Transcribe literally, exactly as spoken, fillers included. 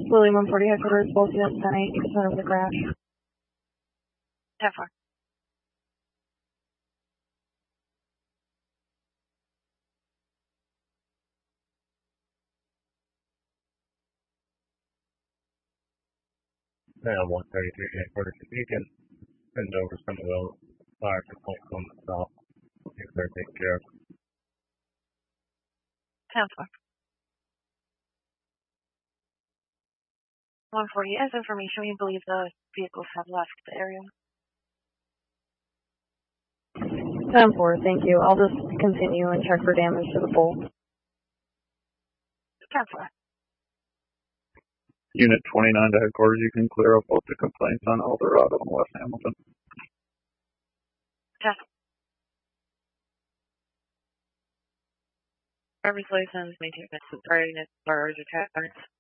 Lily one forty headquarters, both units ten eight, you can turn over the crash. ten four. Now one thirty-three headquarters, if you can send over some of those fire complaints on the south, if they're taken care of. ten four. one forty, as information, we believe the vehicles have left the area. ten four, thank you. I'll just continue and check for damage to the pole. ten four. Unit twenty-nine to headquarters, you can clear up both the complaints on Eldorado and West Hamilton. ten four. Driver's license, maintenance, readiness, bars, or taverns.